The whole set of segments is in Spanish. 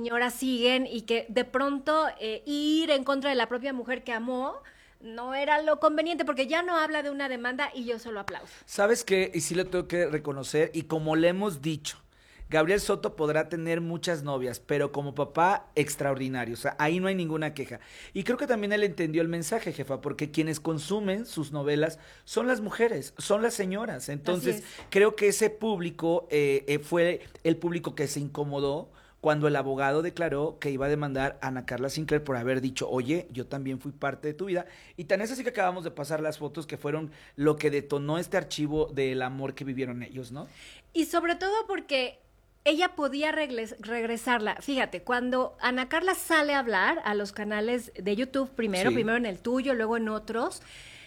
señoras siguen y que de pronto ir en contra de la propia mujer que amó no era lo conveniente porque ya no habla de una demanda y yo solo aplauso. ¿Sabes qué? Y sí lo tengo que reconocer, y como le hemos dicho, Gabriel Soto podrá tener muchas novias, pero como papá, extraordinario. O sea, ahí no hay ninguna queja. Y creo que también él entendió el mensaje, jefa, porque quienes consumen sus novelas son las mujeres, son las señoras. Así Entonces, es. creo que ese público fue el público que se incomodó cuando el abogado declaró que iba a demandar a Ana Carla Sinclair por haber dicho, oye, yo también fui parte de tu vida. Y tan es así que acabamos de pasar las fotos que fueron lo que detonó este archivo del amor que vivieron ellos, ¿no? Y sobre todo porque ella podía regresarla. Fíjate, cuando Ana Carla sale a hablar a los canales de YouTube Sí. primero en el tuyo, luego en otros,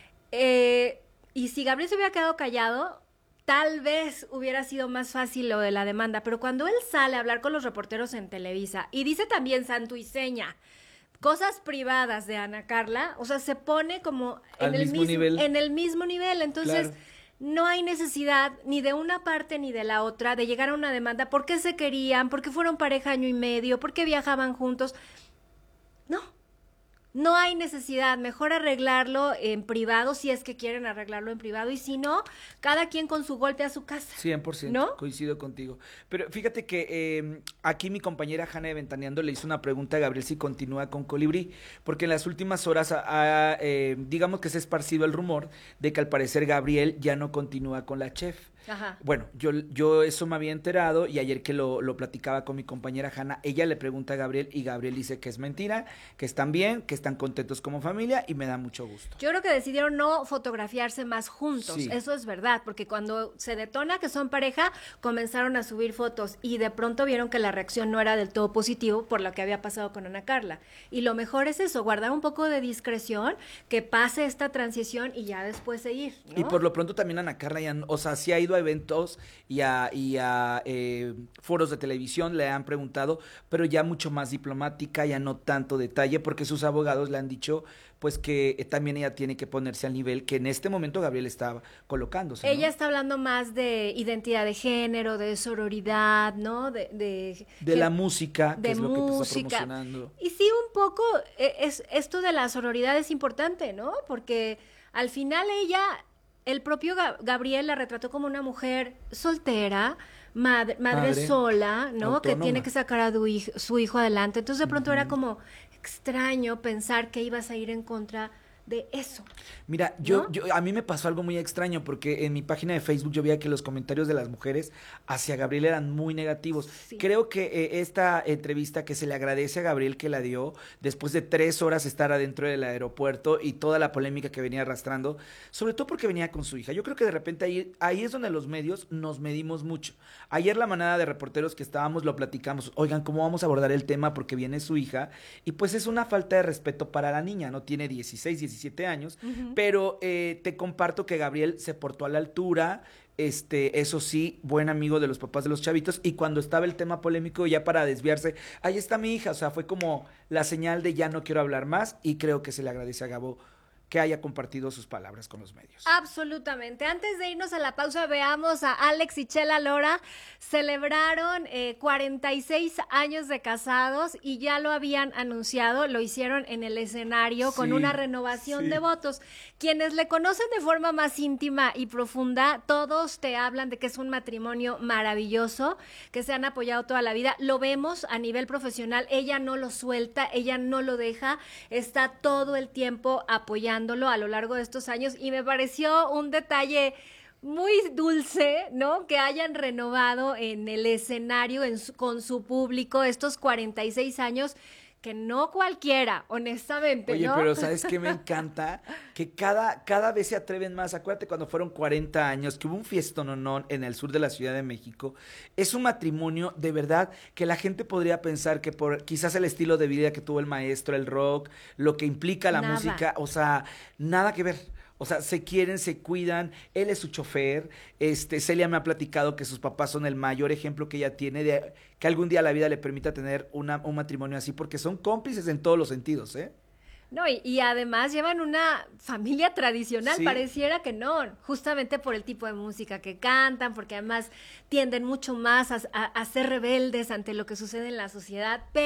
y si Gabriel se hubiera quedado callado, tal vez hubiera sido más fácil lo de la demanda. Pero cuando él sale a hablar con los reporteros en Televisa y dice también santo y seña, cosas privadas de Ana Carla, o sea, se pone como Al mismo nivel. en el mismo nivel. Entonces, Claro. no hay necesidad ni de una parte ni de la otra de llegar a una demanda porque se querían, porque fueron pareja año y medio, porque viajaban juntos. No, no hay necesidad. Mejor arreglarlo en privado si es que quieren arreglarlo en privado y si no, cada quien con su golpe a su casa, 100%, ¿no? coincido contigo. Pero fíjate que aquí mi compañera Hanna de Ventaneando le hizo una pregunta a Gabriel si continúa con Colibrí, porque en las últimas horas digamos que se ha esparcido el rumor de que al parecer Gabriel ya no continúa con la chef. Ajá. Bueno, yo eso me había enterado y ayer que lo platicaba con mi compañera Hanna, ella le pregunta a Gabriel y Gabriel dice que es mentira, que están bien, que están contentos como familia y me da mucho gusto. Yo creo que decidieron no fotografiarse más juntos, Sí. eso es verdad, porque cuando se detona que son pareja, comenzaron a subir fotos y de pronto vieron que la reacción no era del todo positivo por lo que había pasado con Ana Carla. Y lo mejor es eso, guardar un poco de discreción, que pase esta transición y ya después seguir, Y ¿no? por lo pronto también Ana Carla, ya, o sea, sí ha ido a eventos y a foros de televisión, le han preguntado, pero ya mucho más diplomática, ya no tanto detalle, porque sus abogados le han dicho, pues que también ella tiene que ponerse al nivel que en este momento Gabriel estaba colocándose, Ella ¿no? está hablando más de identidad de género, de sororidad, ¿no? De la música, que de es lo que te está música. promocionando. Y sí, un poco es esto de la sororidad es importante, ¿no? Porque al final ella, el propio Gabriel la retrató como una mujer soltera, madre Madre, sola, ¿no? Que tiene autónoma. que sacar a su hijo adelante. Entonces de pronto era Ujú. como extraño pensar que ibas a ir en contra de eso, Mira, ¿no? a mí me pasó algo muy extraño porque en mi página de Facebook yo veía que los comentarios de las mujeres hacia Gabriel eran muy negativos. Sí. Creo que esta entrevista que se le agradece a Gabriel que la dio después de 3 horas estar adentro del aeropuerto y toda la polémica que venía arrastrando, sobre todo porque venía con su hija. Yo creo que de repente ahí es donde los medios nos medimos mucho. Ayer la manada de reporteros que estábamos lo platicamos, oigan, ¿cómo vamos a abordar el tema? Porque viene su hija y pues es una falta de respeto para la niña, ¿no? Tiene 16, 17 años, Ujú. pero te comparto que Gabriel se portó a la altura, eso sí, buen amigo de los papás de los chavitos, y cuando estaba el tema polémico ya para desviarse, ahí está mi hija, o sea, fue como la señal de ya no quiero hablar más, y creo que se le agradece a Gabo que haya compartido sus palabras con los medios. Absolutamente. Antes de irnos a la pausa, veamos a Alex y Chela Lora. Celebraron 46 años de casados y ya lo habían anunciado, lo hicieron en el escenario con una Sí, renovación de sí. votos. Quienes le conocen de forma más íntima y profunda, todos te hablan de que es un matrimonio maravilloso, que se han apoyado toda la vida. Lo vemos a nivel profesional, ella no lo suelta, ella no lo deja, está todo el tiempo apoyándolo a lo largo de estos años y me pareció un detalle muy dulce, ¿no? Que hayan renovado en el escenario con su público estos 46 años que no cualquiera, honestamente, Oye, ¿no? pero ¿sabes qué me encanta? Que cada vez se atreven más. Acuérdate cuando fueron 40 años, que hubo un fiestononón en el sur de la Ciudad de México. Es un matrimonio, de verdad, que la gente podría pensar que por quizás el estilo de vida que tuvo el maestro, el rock, lo que implica la Nada. música, o sea, nada que ver. O sea, se quieren, se cuidan, él es su chofer, Celia me ha platicado que sus papás son el mayor ejemplo que ella tiene de que algún día la vida le permita tener un matrimonio así, porque son cómplices en todos los sentidos, ¿eh? No, y además llevan una familia tradicional, Sí. pareciera que no, justamente por el tipo de música que cantan, porque además tienden mucho más a ser rebeldes ante lo que sucede en la sociedad,